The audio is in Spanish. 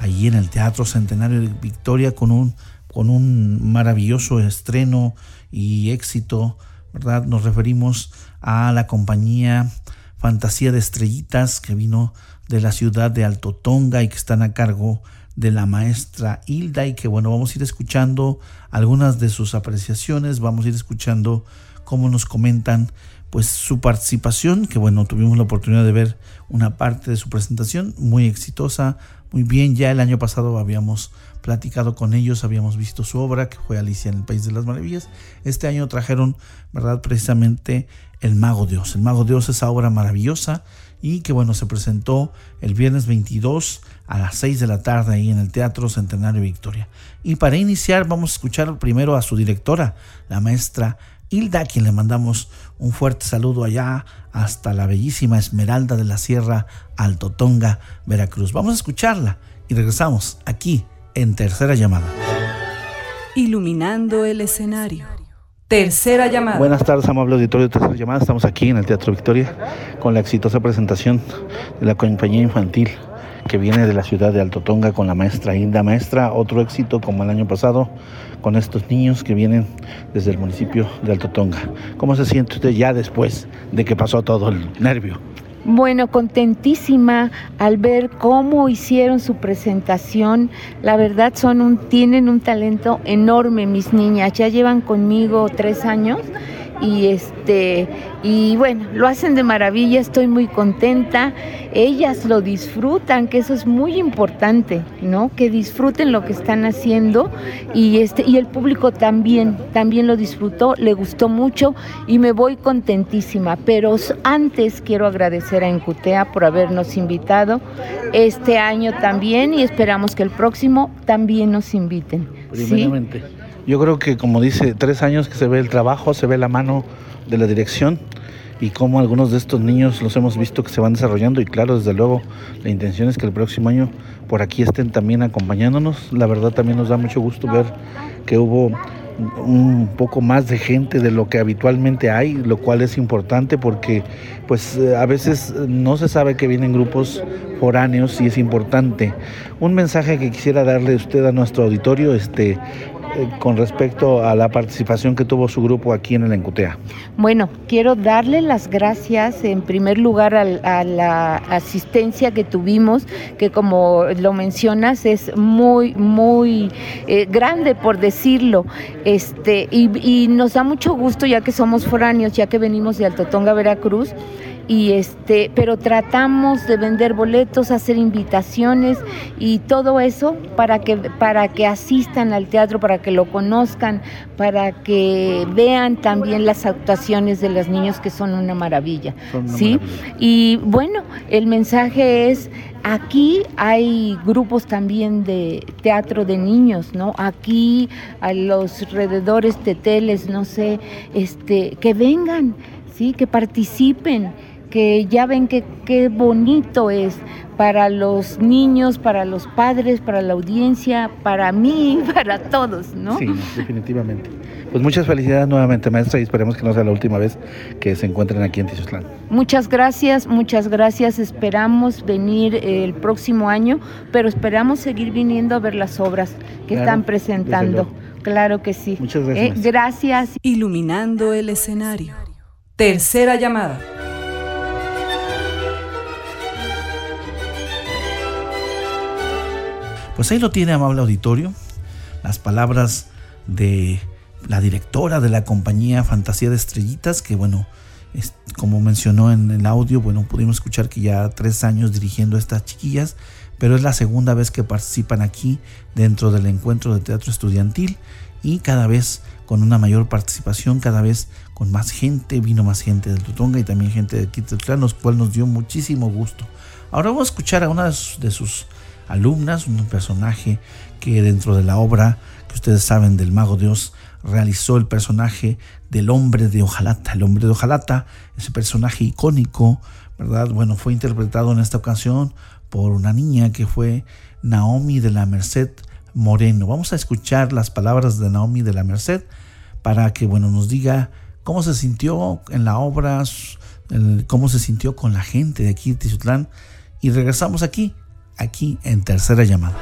allí en el Teatro Centenario de Victoria con un maravilloso estreno y éxito, ¿verdad? Nos referimos a la compañía Fantasía de Estrellitas, que vino de la ciudad de Alto Tonga y que están a cargo de la maestra Hilda, y que bueno, vamos a ir escuchando algunas de sus apreciaciones, vamos a ir escuchando cómo nos comentan pues su participación, que bueno, tuvimos la oportunidad de ver una parte de su presentación muy exitosa, muy bien. Ya el año pasado habíamos platicado con ellos, habíamos visto su obra, que fue Alicia en el País de las Maravillas. Este año trajeron, ¿verdad?, precisamente El Mago de Oz. El Mago de Oz, esa obra maravillosa, y que bueno, se presentó el viernes 22 a las 6 de la tarde ahí en el Teatro Centenario Victoria. Y para iniciar vamos a escuchar primero a su directora, la maestra Hilda, a quien le mandamos un fuerte saludo allá hasta la bellísima Esmeralda de la Sierra, Alto Tonga, Veracruz. Vamos a escucharla y regresamos aquí en Tercera Llamada. Iluminando el escenario. Tercera Llamada. Buenas tardes, amable auditorio de Tercera Llamada. Estamos aquí en el Teatro Victoria con la exitosa presentación de la compañía infantil que viene de la ciudad de Alto Tonga con la maestra Hilda. Maestra, otro éxito como el año pasado con estos niños que vienen desde el municipio de Alto Tonga. ¿Cómo se siente usted ya después de que pasó todo el nervio? Bueno, contentísima al ver cómo hicieron su presentación. La verdad tienen un talento enorme mis niñas. Ya llevan conmigo 3 años y bueno, lo hacen de maravilla. Estoy muy contenta. Ellas lo disfrutan, que eso es muy importante, ¿no? Que disfruten lo que están haciendo y el público también lo disfrutó, le gustó mucho y me voy contentísima. Pero antes quiero agradecer a Encutea por habernos invitado este año también y esperamos que el próximo también nos inviten. Primeramente. ¿Sí? Yo creo que, como dice, 3 años que se ve el trabajo, se ve la mano de la dirección y cómo algunos de estos niños los hemos visto que se van desarrollando, y claro, desde luego, la intención es que el próximo año por aquí estén también acompañándonos. La verdad también nos da mucho gusto ver que hubo un poco más de gente de lo que habitualmente hay, lo cual es importante porque pues a veces no se sabe que vienen grupos foráneos y es importante. Un mensaje que quisiera darle usted a nuestro auditorio con respecto a la participación que tuvo su grupo aquí en el Encutea. Bueno, quiero darle las gracias en primer lugar a la asistencia que tuvimos, que como lo mencionas es muy, muy grande, por decirlo, y nos da mucho gusto ya que somos foráneos, ya que venimos de Alto Tonga, Veracruz, pero tratamos de vender boletos, hacer invitaciones y todo eso para que asistan al teatro, para que lo conozcan, para que vean también las actuaciones de los niños, que son una maravilla, ¿sí? Maravilla. Y bueno, el mensaje es: aquí hay grupos también de teatro de niños, ¿no? Aquí a los alrededores teteles, no sé, que vengan, ¿sí? Que participen, que ya ven que qué bonito es para los niños, para los padres, para la audiencia, para mí, para todos, ¿no? Sí, definitivamente. Pues muchas felicidades nuevamente, maestra, y esperemos que no sea la última vez que se encuentren aquí en Tizotlán. Muchas gracias. Esperamos venir el próximo año, pero esperamos seguir viniendo a ver las obras que están presentando. Claro que sí. Muchas gracias. Gracias. Iluminando el escenario. Tercera Llamada. Pues ahí lo tiene, amable auditorio, las palabras de la directora de la compañía Fantasía de Estrellitas, que bueno, como mencionó en el audio, bueno, pudimos escuchar que ya 3 años dirigiendo a estas chiquillas, pero es la segunda vez que participan aquí dentro del encuentro de teatro estudiantil, y cada vez con una mayor participación, cada vez con más gente. Vino más gente de Alto Tonga y también gente de Tizotlán, lo cual nos dio muchísimo gusto. Ahora vamos a escuchar a una de sus alumnas, un personaje que dentro de la obra que ustedes saben del Mago de Oz realizó el personaje del Hombre de Hojalata. El Hombre de Hojalata, ese personaje icónico, ¿verdad? Bueno, fue interpretado en esta ocasión por una niña que fue Naomi de la Merced Moreno. Vamos a escuchar las palabras de Naomi de la Merced para que, bueno, nos diga cómo se sintió en la obra, cómo se sintió con la gente de aquí de Tizotlán, y regresamos aquí en Tercera Llamada.